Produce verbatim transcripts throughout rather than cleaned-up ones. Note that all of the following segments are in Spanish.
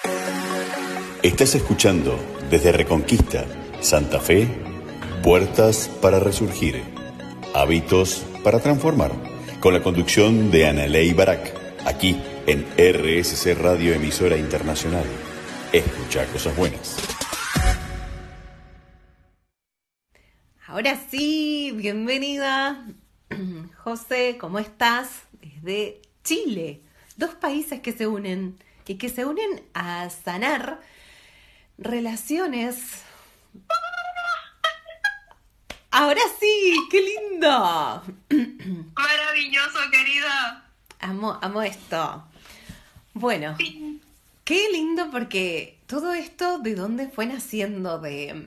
Estás escuchando desde Reconquista, Santa Fe, Puertas para Resurgir, Hábitos para Transformar, con la conducción de Analey Barak, aquí en R S C Radio Emisora Internacional. Escucha cosas buenas. Ahora sí, bienvenida. José, ¿cómo estás? Desde Chile. Dos países que se unen y que se unen a sanar relaciones. Ahora sí, qué lindo. Maravilloso, querida. Amo, amo esto. Bueno, qué lindo porque todo esto de dónde fue naciendo, de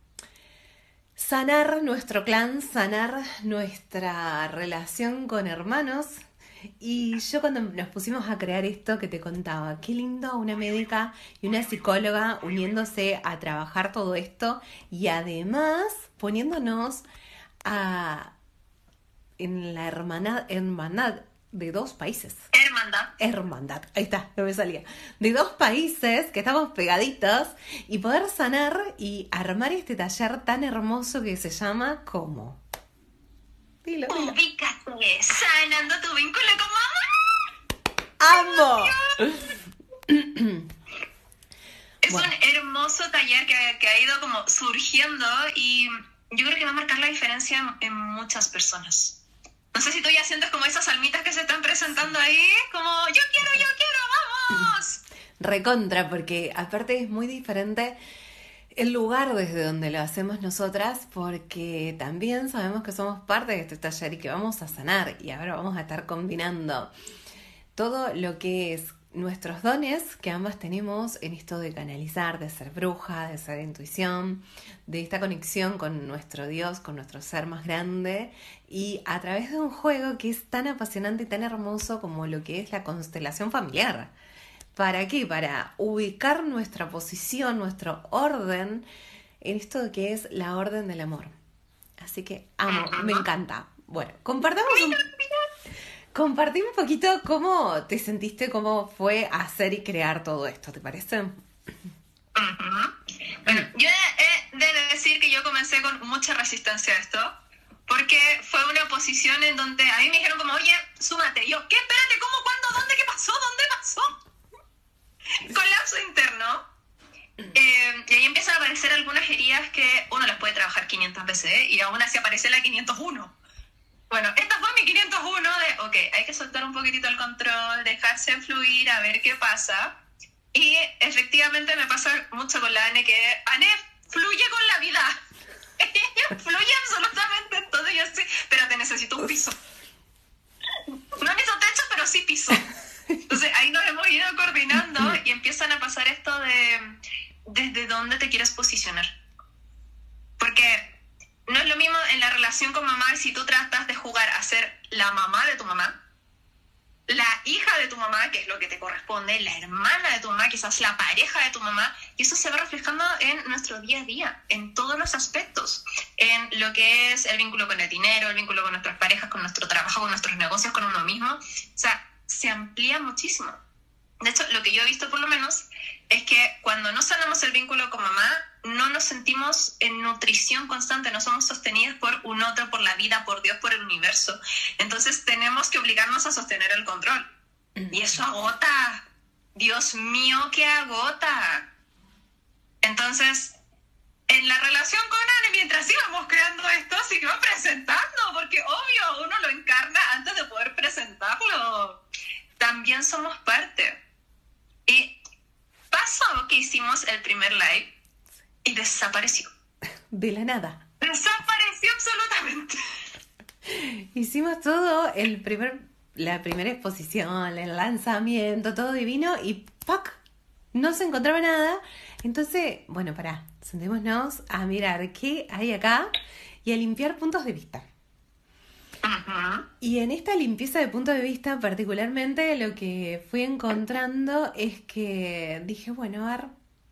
sanar nuestro clan, sanar nuestra relación con hermanos. Y yo cuando nos pusimos a crear esto que te contaba, qué lindo una médica y una psicóloga uniéndose a trabajar todo esto y además poniéndonos a, en la hermana, hermandad de dos países. Hermandad. Hermandad, ahí está, no me salía. De dos países que estamos pegaditos y poder sanar y armar este taller tan hermoso que se llama ¿cómo? Dilo, dilo. Ubícate, sanando tu vínculo con ¡Amo! mamá. Es Bueno. un hermoso taller que, que ha ido como surgiendo y yo creo que va a marcar la diferencia en, en muchas personas. No sé si tú ya sientes como esas almitas que se están presentando ahí, como yo quiero, yo quiero, vamos. Recontra, porque aparte es muy diferente el lugar desde donde lo hacemos nosotras, porque también sabemos que somos parte de este taller y que vamos a sanar y ahora vamos a estar combinando todo lo que es nuestros dones que ambas tenemos en esto de canalizar, de ser bruja, de ser intuición, de esta conexión con nuestro Dios, con nuestro ser más grande y a través de un juego que es tan apasionante y tan hermoso como lo que es la constelación familiar. ¿Para qué? Para ubicar nuestra posición, nuestro orden en esto que es la orden del amor. Así que amo, me encanta. Bueno, compartamos un, compartí un poquito cómo te sentiste, cómo fue hacer y crear todo esto, ¿te parece? Uh-huh. Bueno, yo he de decir que yo comencé con mucha resistencia a esto, porque fue una posición en donde a mí me dijeron como, oye, súmate. Y yo, ¿qué? Espérate, ¿cómo? ¿Cuándo? ¿Dónde? ¿Qué pasó? ¿Dónde pasó? Colapso interno. Eh, y ahí empiezan a aparecer algunas heridas que uno las puede trabajar quinientas veces, ¿eh? Y aún así aparece la quinientos uno. Bueno, esta fue mi quinientos uno de, ok, hay que soltar un poquitito el control, dejarse fluir, a ver qué pasa. Y efectivamente me pasa mucho con la Ane, que Ane fluye con la vida. Ella fluye absolutamente en todo. Yo sí, pero te necesito un piso. No necesito techo, pero sí piso. Entonces ahí nos hemos ido coordinando y empiezan a pasar esto de desde dónde te quieres posicionar. Porque no es lo mismo en la relación con mamá si tú tratas de jugar a ser la mamá de tu mamá, la hija de tu mamá, que es lo que te corresponde, la hermana de tu mamá, quizás la pareja de tu mamá, y eso se va reflejando en nuestro día a día, en todos los aspectos, en lo que es el vínculo con el dinero, el vínculo con nuestras parejas, con nuestro trabajo, con nuestros negocios, con uno mismo. O sea, se amplía muchísimo. De hecho, lo que yo he visto por lo menos es que cuando no sanamos el vínculo con mamá, no nos sentimos en nutrición constante, no somos sostenidas por un otro, por la vida, por Dios, por el universo. Entonces tenemos que obligarnos a sostener el control. Y eso agota. Dios mío, que agota. Entonces, en la relación con Anne, mientras íbamos creando esto, se iba presentando, porque obvio, uno lo encarna antes de poder presentarlo. También somos parte. Y pasó que hicimos el primer live y desapareció. De la nada. Desapareció absolutamente. Hicimos todo, el primer, la primera exposición, el lanzamiento, todo divino y ¡pac! No se encontraba nada. Entonces, bueno, pará, sentémonos a mirar qué hay acá y a limpiar puntos de vista. Uh-huh. Y en esta limpieza de punto de vista, particularmente, lo que fui encontrando es que dije, bueno, a ver,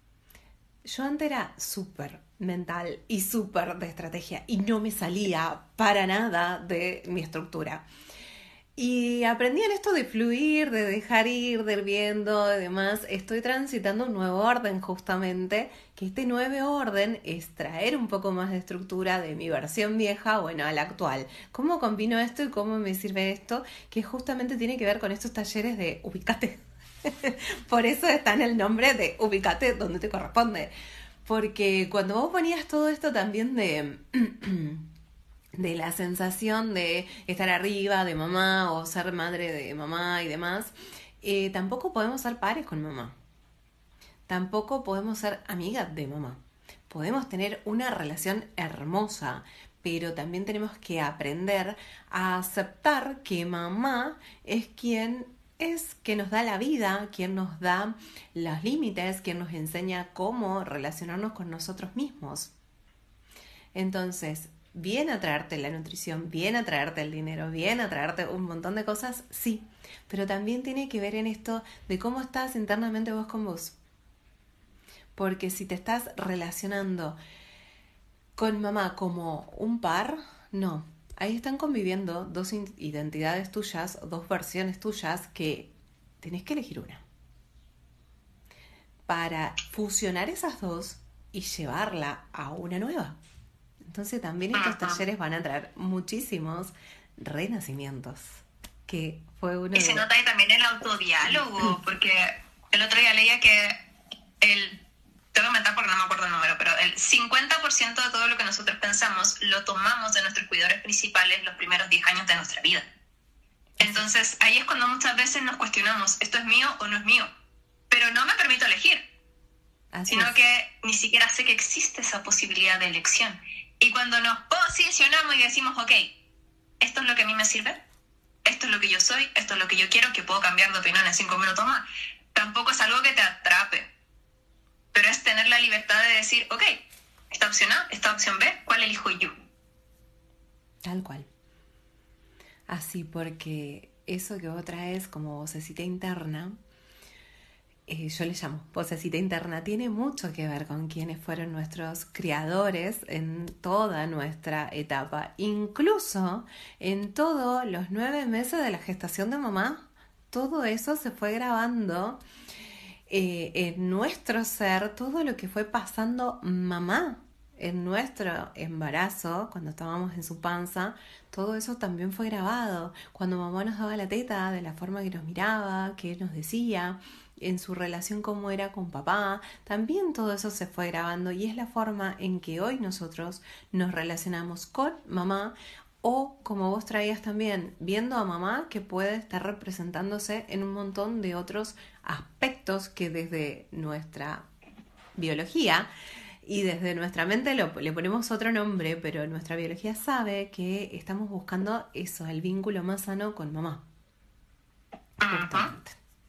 yo antes era súper mental y súper de estrategia y no me salía para nada de mi estructura. Y aprendí en esto de fluir, de dejar ir, de ir viendo, y demás. Estoy transitando un nuevo orden justamente, que este nuevo orden es traer un poco más de estructura de mi versión vieja, bueno, a la actual. ¿Cómo combino esto y cómo me sirve esto? Que justamente tiene que ver con estos talleres de ubicate. Por eso está en el nombre de ubicate donde te corresponde. Porque cuando vos ponías todo esto también de... de la sensación de estar arriba de mamá o ser madre de mamá y demás, eh, tampoco podemos ser pares con mamá. Tampoco podemos ser amigas de mamá. Podemos tener una relación hermosa, pero también tenemos que aprender a aceptar que mamá es quien es, que nos da la vida, quien nos da los límites, quien nos enseña cómo relacionarnos con nosotros mismos. Entonces, viene a traerte la nutrición, viene a traerte el dinero, viene a traerte un montón de cosas, sí, pero también tiene que ver en esto de cómo estás internamente vos con vos. Porque si te estás relacionando con mamá como un par, no. Ahí están conviviendo dos identidades tuyas, dos versiones tuyas que tenés que elegir una. Para fusionar esas dos y llevarla a una nueva. Entonces también estos talleres van a traer muchísimos renacimientos, que fue uno y se de... nota ahí también el autodiálogo, porque el otro día leía que el, tengo que comentar porque no me acuerdo el número, pero el cincuenta por ciento de todo lo que nosotros pensamos lo tomamos de nuestros cuidadores principales los primeros diez años de nuestra vida. Entonces ahí es cuando muchas veces nos cuestionamos, ¿esto es mío o no es mío? Pero no me permito elegir, Así sino es. que ni siquiera sé que existe esa posibilidad de elección. Y cuando nos posicionamos y decimos, ok, esto es lo que a mí me sirve, esto es lo que yo soy, esto es lo que yo quiero, que puedo cambiar de opinión en cinco minutos más, tampoco es algo que te atrape, pero es tener la libertad de decir, ok, esta opción A, esta opción B, ¿cuál elijo yo? Tal cual. Así, porque eso que vos traes como vocecita interna, Eh, yo le llamo vocecita interna, tiene mucho que ver con quienes fueron nuestros criadores en toda nuestra etapa, incluso en todos los nueve meses de la gestación de mamá. Todo eso se fue grabando eh, en nuestro ser, todo lo que fue pasando mamá en nuestro embarazo, cuando estábamos en su panza, todo eso también fue grabado. Cuando mamá nos daba la teta, de la forma que nos miraba, que nos decía, en su relación cómo era con papá, también todo eso se fue grabando y es la forma en que hoy nosotros nos relacionamos con mamá, o como vos traías también, viendo a mamá que puede estar representándose en un montón de otros aspectos que desde nuestra biología y desde nuestra mente lo, le ponemos otro nombre, pero nuestra biología sabe que estamos buscando eso, el vínculo más sano con mamá. Justamente.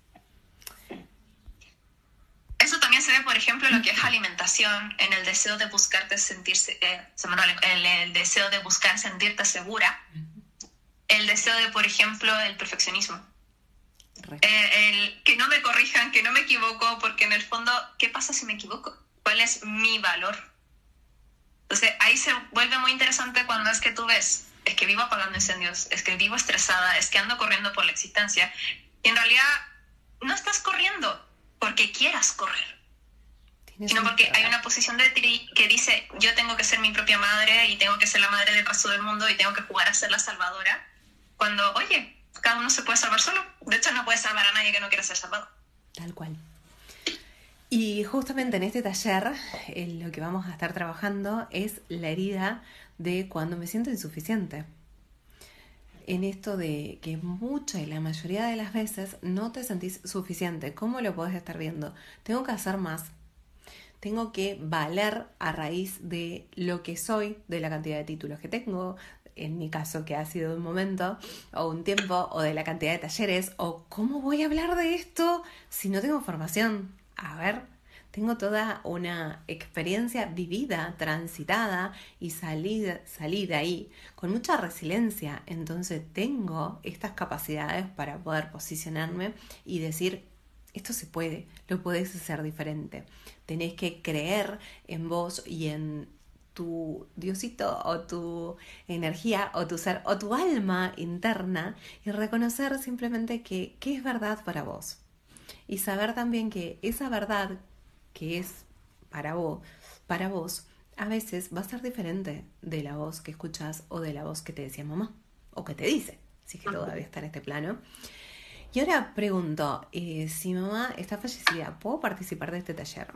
Eso también se ve, por ejemplo, en lo que es alimentación, en el deseo de buscarte sentirse, eh, el, el deseo de buscar sentirte segura, el deseo de, por ejemplo, el perfeccionismo. Eh, el que no me corrijan, que no me equivoco, porque en el fondo, ¿qué pasa si me equivoco? ¿Cuál es mi valor? Entonces ahí se vuelve muy interesante cuando es que tú ves, es que vivo apagando incendios, es que vivo estresada, es que ando corriendo por la existencia, y en realidad no estás corriendo porque quieras correr, sino porque hay una posición de ti que dice, yo tengo que ser mi propia madre y tengo que ser la madre del resto del mundo y tengo que jugar a ser la salvadora, cuando, oye, cada uno se puede salvar solo. De hecho, no puede salvar a nadie que no quiera ser salvado. Tal cual. Y justamente en este taller eh, lo que vamos a estar trabajando es la herida de cuando me siento insuficiente. En esto de que mucha y la mayoría de las veces no te sentís suficiente. ¿Cómo lo podés estar viendo? Tengo que hacer más. Tengo que valer a raíz de lo que soy, de la cantidad de títulos que tengo, en mi caso que ha sido un momento o un tiempo, o de la cantidad de talleres, o cómo voy a hablar de esto si no tengo formación. A ver, tengo toda una experiencia vivida, transitada y salí, salí de ahí con mucha resiliencia. Entonces tengo estas capacidades para poder posicionarme y decir, esto se puede, lo podés hacer diferente. Tenés que creer en vos y en tu diosito o tu energía o tu ser o tu alma interna y reconocer simplemente que qué es verdad para vos. Y saber también que esa verdad que es para vos, para vos, a veces va a ser diferente de la voz que escuchás o de la voz que te decía mamá o que te dice, si es que todavía está en este plano. Y ahora pregunto, eh, si mamá está fallecida, ¿puedo participar de este taller?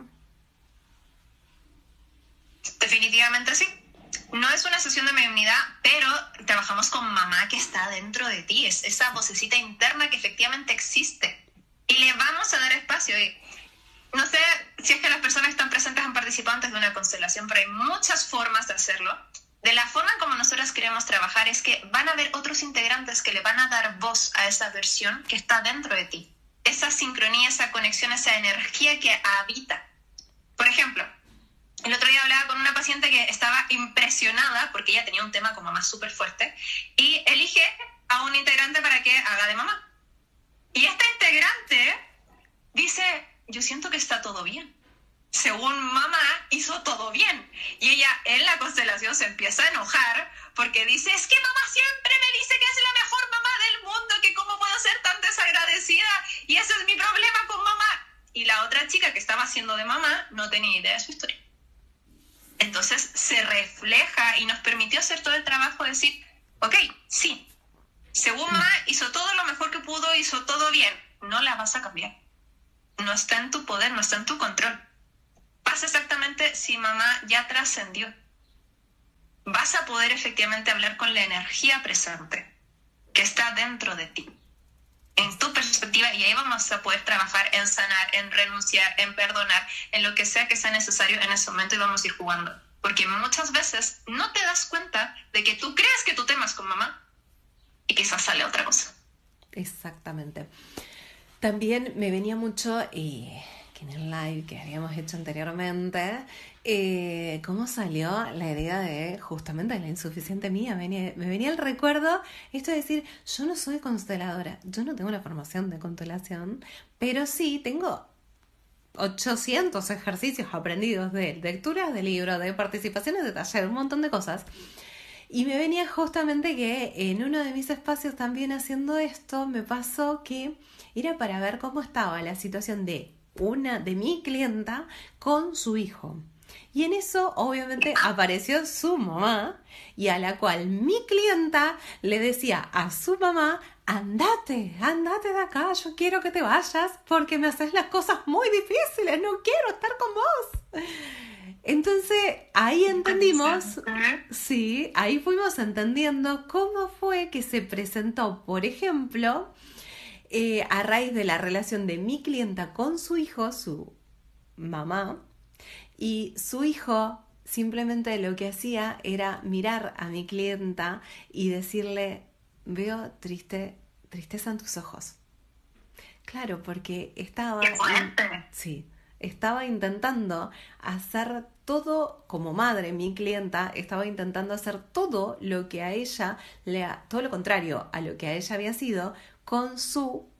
Definitivamente sí. No es una sesión de mediunidad, pero trabajamos con mamá que está dentro de ti. Es esa vocecita interna que efectivamente existe. Y le vamos a dar espacio. Y no sé si es que las personas que están presentes han participado antes de una constelación, pero hay muchas formas de hacerlo. De la forma como nosotros queremos trabajar es que van a haber otros integrantes que le van a dar voz a esa versión que está dentro de ti. Esa sincronía, esa conexión, esa energía que habita. Por ejemplo, el otro día hablaba con una paciente que estaba impresionada porque ella tenía un tema como más súper fuerte y elige a un integrante para que haga de mamá. Y esta integrante dice, yo siento que está todo bien. Según mamá, hizo todo bien. Y ella en la constelación se empieza a enojar porque dice, es que mamá siempre me dice que es la mejor mamá del mundo, que cómo puedo ser tan desagradecida y ese es mi problema con mamá. Y la otra chica que estaba haciendo de mamá no tenía idea de su historia. Entonces se refleja y nos permitió hacer todo el trabajo de decir, ok, sí, según mamá hizo todo lo mejor que pudo, hizo todo bien, no la vas a cambiar. No está en tu poder, no está en tu control. Pasa exactamente si mamá ya trascendió. Vas a poder efectivamente hablar con la energía presente que está dentro de ti, en tu perspectiva, y ahí vamos a poder trabajar en sanar, en renunciar, en perdonar, en lo que sea que sea necesario en ese momento y vamos a ir jugando. Porque muchas veces no te das cuenta de que tú crees que tu tema es con mamá y quizás sale otra cosa. Exactamente. También me venía mucho, eh, que en el live que habíamos hecho anteriormente, eh, cómo salió la idea de justamente la insuficiente mía. Venía, me venía el recuerdo, esto de decir, yo no soy consteladora, yo no tengo la formación de constelación, pero sí tengo ochocientos ejercicios aprendidos de lecturas de libros, de participaciones de taller, un montón de cosas. Y me venía justamente que en uno de mis espacios también haciendo esto, me pasó que era para ver cómo estaba la situación de una de mi clienta con su hijo. Y en eso obviamente apareció su mamá y a la cual mi clienta le decía a su mamá, andate, andate de acá, yo quiero que te vayas porque me haces las cosas muy difíciles, no quiero estar con vos. Entonces ahí entendimos, sí, ahí fuimos entendiendo cómo fue que se presentó, por ejemplo, eh, a raíz de la relación de mi clienta con su hijo, su mamá, y su hijo simplemente lo que hacía era mirar a mi clienta y decirle, veo triste, tristeza en tus ojos. Claro, porque estaba... ¡Qué fuerte! Sí. Estaba intentando hacer todo, como madre, mi clienta estaba intentando hacer todo lo que a ella, le, todo lo contrario a lo que a ella había sido con su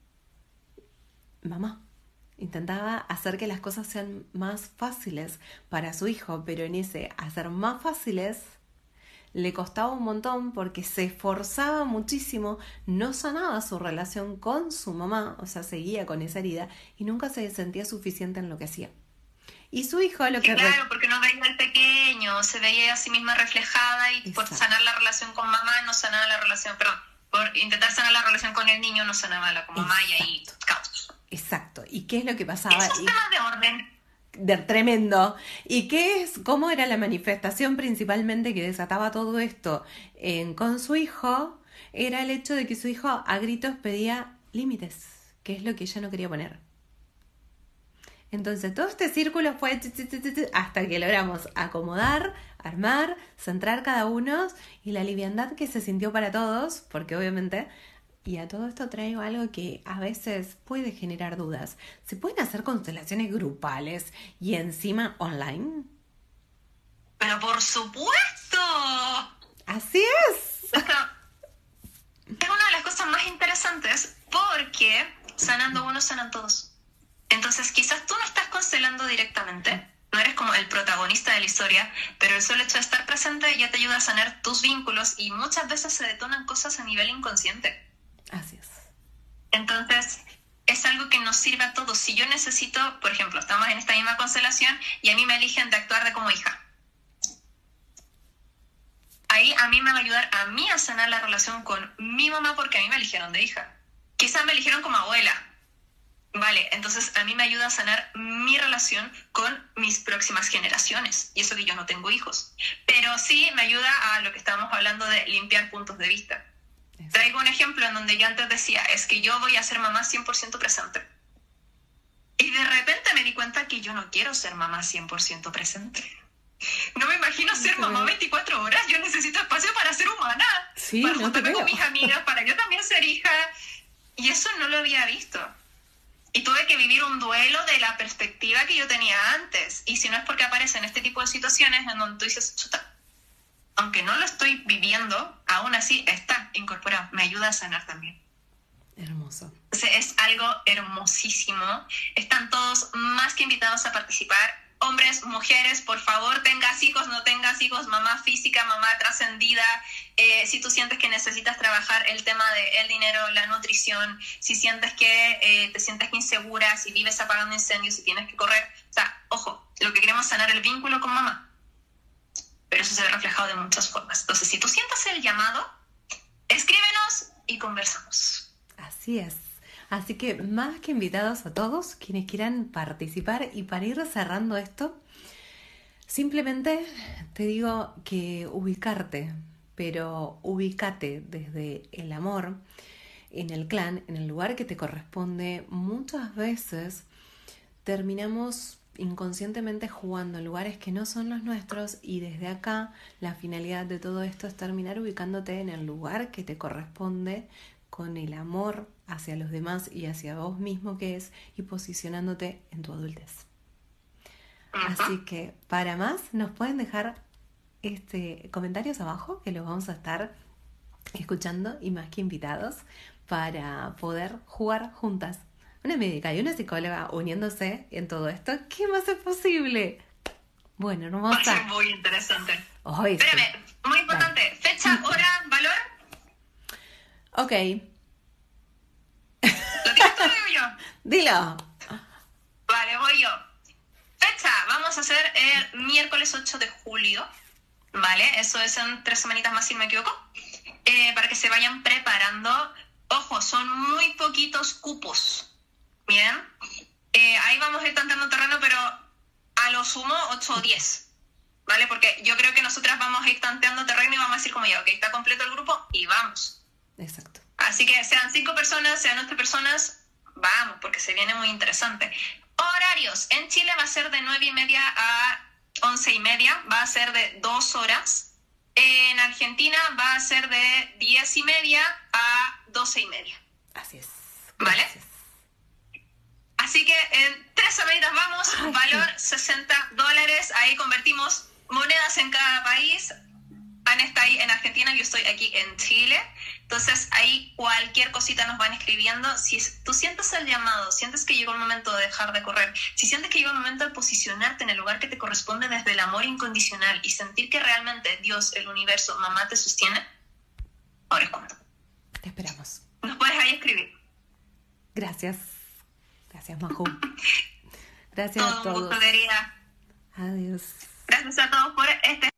mamá. Intentaba hacer que las cosas sean más fáciles para su hijo, pero en ese hacer más fáciles le costaba un montón porque se esforzaba muchísimo, no sanaba su relación con su mamá, o sea, seguía con esa herida y nunca se sentía suficiente en lo que hacía. Y su hijo lo que... Claro, porque no veía al pequeño, se veía a sí misma reflejada y Exacto. por sanar la relación con mamá no sanaba la relación, perdón, por intentar sanar la relación con el niño no sanaba la con mamá y ahí caos. Exacto. ¿Y qué es lo que pasaba? Esos temas de orden... De tremendo. ¿Y qué es? ¿Cómo era la manifestación principalmente que desataba todo esto en, con su hijo? Era el hecho de que su hijo a gritos pedía límites, que es lo que ella no quería poner. Entonces todo este círculo fue hasta que logramos acomodar, armar, centrar cada uno y la liviandad que se sintió para todos, porque obviamente... Y a todo esto traigo algo que a veces puede generar dudas. ¿Se pueden hacer constelaciones grupales y encima online? ¡Pero por supuesto! ¡Así es! Esto es una de las cosas más interesantes porque sanando uno, sanan todos. Entonces quizás tú no estás constelando directamente, no no eres como el protagonista de la historia, pero el solo hecho de estar presente ya te ayuda a sanar tus vínculos y muchas veces se detonan cosas a nivel inconsciente. Así es. Entonces, es algo que nos sirve a todos. Si yo necesito, por ejemplo, estamos en esta misma constelación y a mí me eligen de actuar de como hija. Ahí a mí me va a ayudar a mí a sanar la relación con mi mamá porque a mí me eligieron de hija. Quizás me eligieron como abuela. Vale, entonces a mí me ayuda a sanar mi relación con mis próximas generaciones. Y eso que yo no tengo hijos. Pero sí me ayuda a lo que estábamos hablando de limpiar puntos de vista. Eso. Traigo un ejemplo en donde yo antes decía, es que yo voy a ser mamá cien por ciento presente. Y de repente me di cuenta que yo no quiero ser mamá cien por ciento presente. No me imagino ser no mamá veinticuatro horas. Yo necesito espacio para ser humana. Sí, para no juntarme con mis amigas, para yo también ser hija. Y eso no lo había visto. Y tuve que vivir un duelo de la perspectiva que yo tenía antes. Y si no es porque aparecen este tipo de situaciones en donde tú dices, chuta, aunque no lo estoy viviendo, aún así está incorporado. Me ayuda a sanar también. Hermoso. Entonces es algo hermosísimo. Están todos más que invitados a participar. Hombres, mujeres, por favor, tengas hijos, no tengas hijos, mamá física, mamá trascendida. Eh, si tú sientes que necesitas trabajar el tema del dinero, la nutrición, si sientes que eh, te sientes insegura, si vives apagando incendios, si tienes que correr. O sea, ojo, lo que queremos es sanar el vínculo con mamá. Pero eso se ve reflejado de muchas formas. Entonces, si tú sientes el llamado, escríbenos y conversamos. Así es. Así que más que invitados a todos quienes quieran participar, y para ir cerrando esto, simplemente te digo que ubicarte, pero ubícate desde el amor en el clan, en el lugar que te corresponde. Muchas veces terminamos inconscientemente jugando en lugares que no son los nuestros, y desde acá la finalidad de todo esto es terminar ubicándote en el lugar que te corresponde, con el amor hacia los demás y hacia vos mismo que es, y posicionándote en tu adultez. Uh-huh. Así que para más nos pueden dejar este comentarios abajo, que los vamos a estar escuchando, y más que invitados para poder jugar juntas. Una médica y una psicóloga uniéndose en todo esto. ¿Qué más es posible? Bueno, hermosa. Va a ser muy interesante. Oh, Espérame, sí. Muy importante. Vale. Fecha, hora, valor. Ok. ¿Lo tienes tú o digo yo? Dilo. Vale, voy yo. Fecha, vamos a hacer el miércoles ocho de julio. Vale, eso es en tres semanitas más si no me equivoco. Eh, para que se vayan preparando. Ojo, son muy poquitos cupos. Bien. Eh, ahí vamos a ir tanteando terreno, pero a lo sumo ocho o diez. ¿Vale? Porque yo creo que nosotras vamos a ir tanteando terreno y vamos a decir como ya, ok, está completo el grupo y vamos. Exacto. Así que sean cinco personas, sean ocho personas, vamos, porque se viene muy interesante. Horarios. En Chile va a ser de nueve y media a once y media, va a ser de dos horas. En Argentina va a ser de diez y media a doce y media. Así es. ¿Vale? Gracias. Así que en tres semanitas vamos, Ay, valor sí. sesenta dólares, ahí convertimos monedas en cada país. Ana está ahí en Argentina, yo estoy aquí en Chile. Entonces ahí cualquier cosita nos van escribiendo. Si tú sientes el llamado, sientes que llegó el momento de dejar de correr, si sientes que llegó el momento de posicionarte en el lugar que te corresponde desde el amor incondicional y sentir que realmente Dios, el universo, mamá te sostiene, ahora es cuando. Te esperamos. Nos puedes ahí escribir. Gracias. Gracias, Maju. Gracias Todo a todos. Un gusto, querida. Adiós. Gracias a todos por este